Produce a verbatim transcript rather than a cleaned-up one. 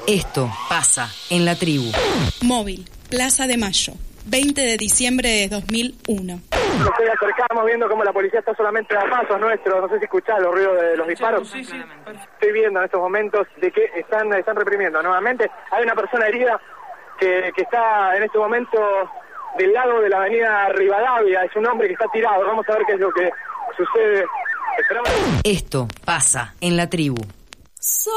Esto pasa en la tribu. Móvil, Plaza de Mayo, veinte de diciembre de dos mil uno. Nos estoy acercamos viendo cómo la policía está solamente a pasos nuestros. No sé si escuchás los ruidos de los disparos. Sí, sí, estoy viendo en estos momentos de que están, están reprimiendo nuevamente. Hay una persona herida que, que está en este momento del lado de la avenida Rivadavia. Es un hombre que está tirado. Vamos a ver qué es lo que sucede. Esperamos. Esto pasa en la tribu.